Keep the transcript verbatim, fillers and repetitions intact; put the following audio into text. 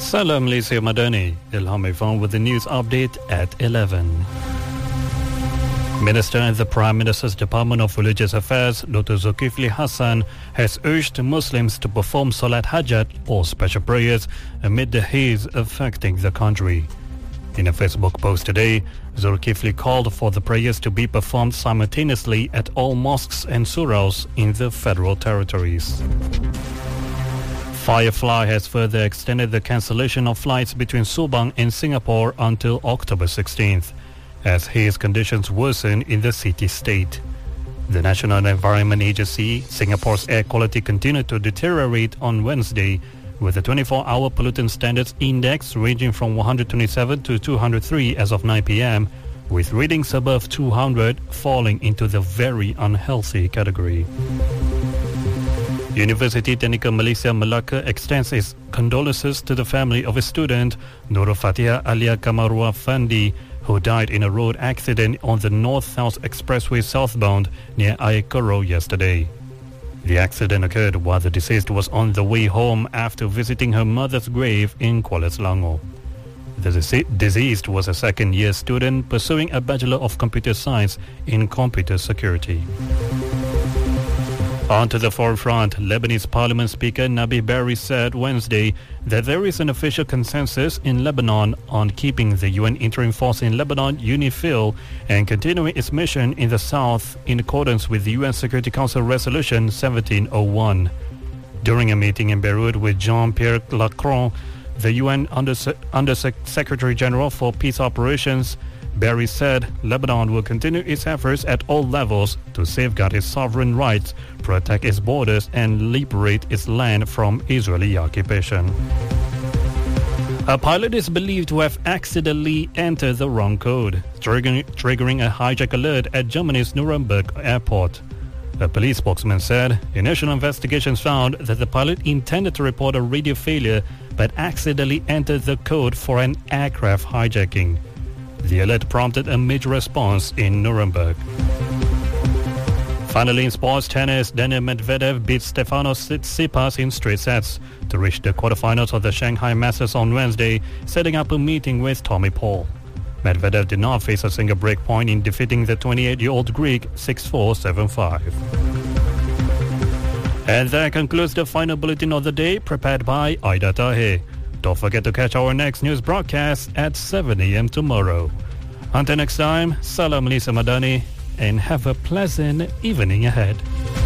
Salam Malaysia Madani, Ilham Ifan with the news update at eleven. Minister in the Prime Minister's Department of Religious Affairs, Doctor Zulkifli Hassan, has urged Muslims to perform Salat Hajat or special prayers amid the haze affecting the country. In a Facebook post today, Zulkifli called for the prayers to be performed simultaneously at all mosques and surahs in the federal territories. Firefly has further extended the cancellation of flights between Subang and Singapore until October sixteenth, as haze conditions worsen in the city-state. The National Environment Agency, Singapore's air quality continued to deteriorate on Wednesday, with the twenty-four hour pollutant standards index ranging from one hundred twenty-seven to two hundred three as of nine p.m, with readings above two hundred falling into the very unhealthy category. University Technical Malaysia Melaka extends its condolences to the family of a student, Nurul Fatihah Alia Kamarua Fandi, who died in a road accident on the North-South Expressway southbound near Aikoro yesterday. The accident occurred while the deceased was on the way home after visiting her mother's grave in Kuala Selangor. The dece- deceased was a second-year student pursuing a Bachelor of Computer Science in Computer Security. On to the forefront, Lebanese Parliament Speaker Nabih Berri said Wednesday that there is an official consensus in Lebanon on keeping the U N interim force in Lebanon, UNIFIL, and continuing its mission in the south in accordance with the U N Security Council Resolution seventeen oh one. During a meeting in Beirut with Jean-Pierre Lacron, the U N Under- Under-Secretary General for Peace Operations, Berri said Lebanon will continue its efforts at all levels to safeguard its sovereign rights, protect its borders, and liberate its land from Israeli occupation. A pilot is believed to have accidentally entered the wrong code, triggering, triggering a hijack alert at Germany's Nuremberg airport. A police spokesman said initial investigations found that the pilot intended to report a radio failure but accidentally entered the code for an aircraft hijacking. The alert prompted a major response in Nuremberg. Finally, in sports tennis, Daniil Medvedev beat Stefanos Tsitsipas in straight sets to reach the quarterfinals of the Shanghai Masters on Wednesday, setting up a meeting with Tommy Paul. Medvedev did not face a single break point in defeating the twenty-eight-year-old Greek six four, seven five. And that concludes the final bulletin of the day, prepared by Aida Tahir. Don't forget to catch our next news broadcast at seven a.m. tomorrow. Until next time, Salam Malaysia Madani, and have a pleasant evening ahead.